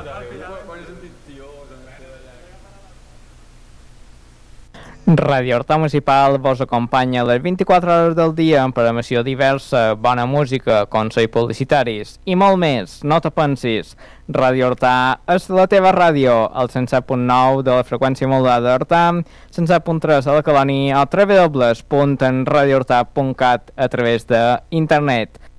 Ràdio Horta Municipal vos acompanya les 24 hores del dia amb programació diversa, bona música, consells publicitaris i molt més, no te pensis. Ràdio Horta és la teva ràdio, el 107.9 de la freqüència modulada d'Horta, 107.3 a la Colònia o www.radiohorta.cat a través d'internet.